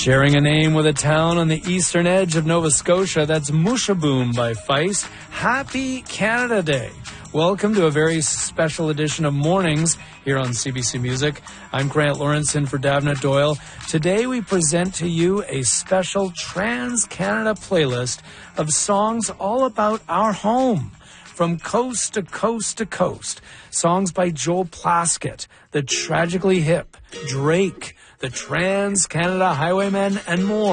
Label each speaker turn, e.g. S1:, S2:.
S1: Sharing a name with a town on the eastern edge of Nova Scotia, that's Mushaboom by Feist. Happy Canada Day. Welcome to a very special edition of Mornings here on CBC Music. I'm Grant Lawrence in for Davna Doyle. Today we present to you a special Trans-Canada playlist of songs all about our home. From coast to coast to coast. Songs by Joel Plaskett, The Tragically Hip, Drake, the Trans-Canada Highwaymen, and more.